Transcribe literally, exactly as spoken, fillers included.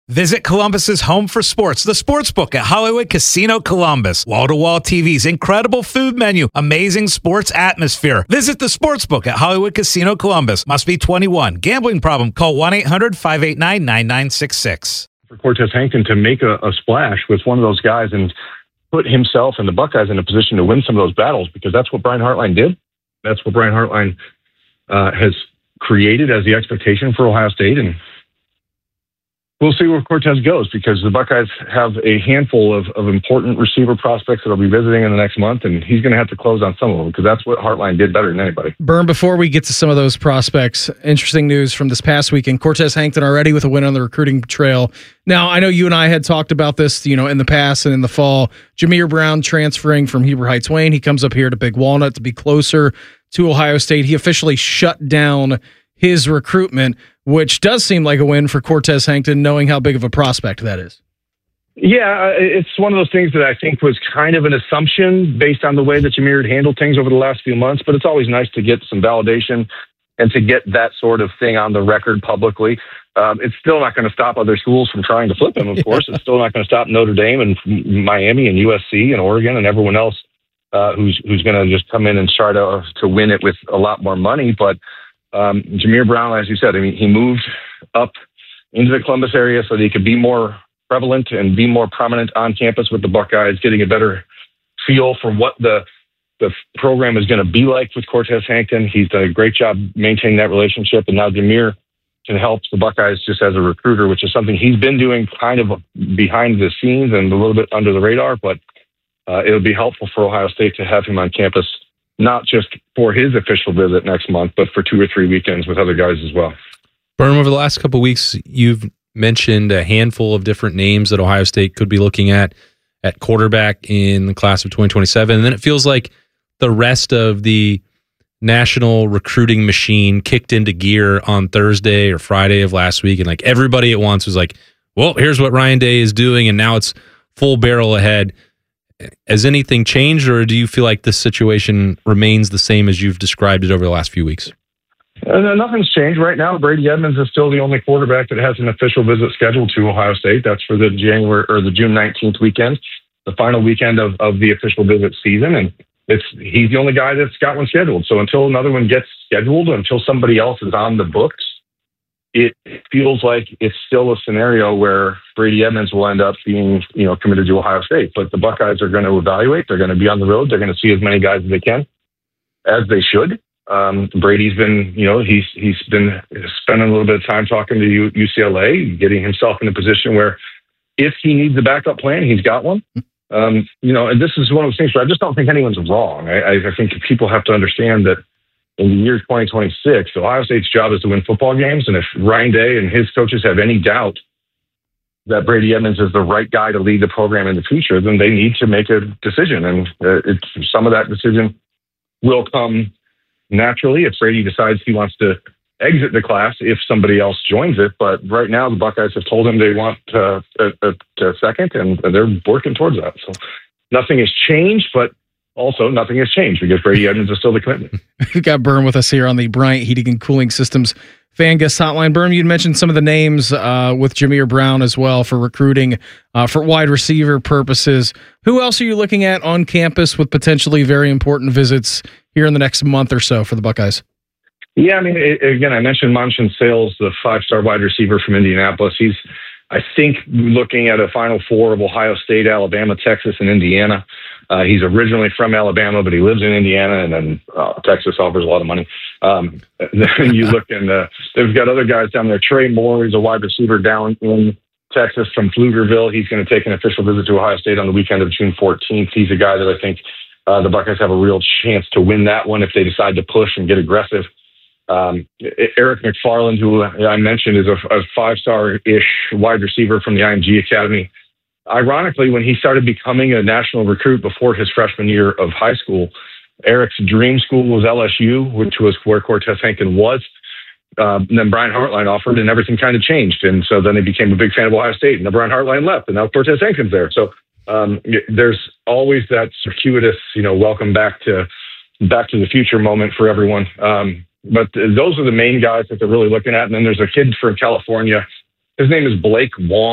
Visit Columbus's home for sports, the Sportsbook at Hollywood Casino Columbus. Wall-to-wall T Vs, incredible food menu, amazing sports atmosphere. Visit the Sportsbook at Hollywood Casino Columbus. Must be twenty-one. Gambling problem? Call one eight hundred five eight nine nine nine six six. For Cortez Hankton to make a, a splash with one of those guys and put himself and the Buckeyes in a position to win some of those battles, because that's what Brian Hartline did. That's what Brian Hartline uh, has created as the expectation for Ohio State, and we'll see where Cortez goes, because the Buckeyes have a handful of, of important receiver prospects that will be visiting in the next month, and he's going to have to close on some of them, because that's what Hartline did better than anybody. Burn, before we get to some of those prospects, interesting news from this past weekend. Cortez Hankton already with a win on the recruiting trail. Now, I know you and I had talked about this, you know, in the past and in the fall. Jameer Brown transferring from Heber Heights Wayne. He comes up here to Big Walnut to be closer to Ohio State. He officially shut down his recruitment, which does seem like a win for Cortez Hankton, knowing how big of a prospect that is. Yeah, it's one of those things that I think was kind of an assumption based on the way that Jameer had handled things over the last few months, but it's always nice to get some validation and to get that sort of thing on the record publicly. Um, it's still not going to stop other schools from trying to flip him, of course. It's still not going to stop Notre Dame and Miami and U S C and Oregon and everyone else uh, who's who's going to just come in and try to, to win it with a lot more money, but Um, Jameer Brown, as you said, I mean, he moved up into the Columbus area so that he could be more prevalent and be more prominent on campus with the Buckeyes, getting a better feel for what the the program is going to be like with Cortez Hankton. He's done a great job maintaining that relationship, and now Jameer can help the Buckeyes just as a recruiter, which is something he's been doing kind of behind the scenes and a little bit under the radar, but uh, it would be helpful for Ohio State to have him on campus, not just for his official visit next month, but for two or three weekends with other guys as well. Berm, over the last couple of weeks, you've mentioned a handful of different names that Ohio State could be looking at at quarterback in the class of twenty twenty-seven. And then it feels like the rest of the national recruiting machine kicked into gear on Thursday or Friday of last week. And like everybody at once was like, well, here's what Ryan Day is doing. And now it's full barrel ahead. Has anything changed, or do you feel like this situation remains the same as you've described it over the last few weeks? Uh, nothing's changed right now. Brady Edmonds is still the only quarterback that has an official visit scheduled to Ohio State. That's for the January or the June nineteenth weekend, the final weekend of, of the official visit season. And it's he's the only guy that's got one scheduled. So until another one gets scheduled, until somebody else is on the books, it feels like it's still a scenario where Brady Edmonds will end up being, you know, committed to Ohio State. But the Buckeyes are going to evaluate. They're going to be on the road. They're going to see as many guys as they can, as they should. Um, Brady's been, you know, he's he's been spending a little bit of time talking to U- UCLA, getting himself in a position where if he needs a backup plan, he's got one. Um, you know, and this is one of those things where I just don't think anyone's wrong. I, I think people have to understand that in the year twenty twenty-six, Ohio State's job is to win football games. And if Ryan Day and his coaches have any doubt that Brady Edmonds is the right guy to lead the program in the future, then they need to make a decision. And uh, it's, some of that decision will come naturally if Brady decides he wants to exit the class if somebody else joins it. But right now, the Buckeyes have told him they want uh, a, a, a second, and they're working towards that. So nothing has changed, but also nothing has changed because Brady Edmonds is still the commitment. We've got Berm with us here on the Bryant Heating and Cooling Systems Fan Guest Hotline. Berm, you'd mentioned some of the names uh, with Jameer Brown as well for recruiting uh, for wide receiver purposes. Who else are you looking at on campus with potentially very important visits here in the next month or so for the Buckeyes? Yeah, I mean, it, again, I mentioned Manchin Sales, the five-star wide receiver from Indianapolis. He's, I think, looking at a Final Four of Ohio State, Alabama, Texas, and Indiana. Uh, he's originally from Alabama, but he lives in Indiana, and then uh, Texas offers a lot of money. Um, then you look and uh, they've got other guys down there. Trey Moore, he's a wide receiver down in Texas from Pflugerville. He's going to take an official visit to Ohio State on the weekend of June fourteenth. He's a guy that I think uh, the Buckeyes have a real chance to win that one if they decide to push and get aggressive. Um, Eric McFarland, who I mentioned, is a, a five-star-ish wide receiver from the I M G Academy. Ironically, when he started becoming a national recruit before his freshman year of high school, Eric's dream school was L S U, which was where Cortez Hankton was. Um, and then Brian Hartline offered, and everything kind of changed. And so then he became a big fan of Ohio State, and then Brian Hartline left, and now Cortez Hankton's there. So um, there's always that circuitous, you know, welcome back to back to the future moment for everyone. Um, but those are the main guys that they're really looking at. And then there's a kid from California. His name is Blake Wong.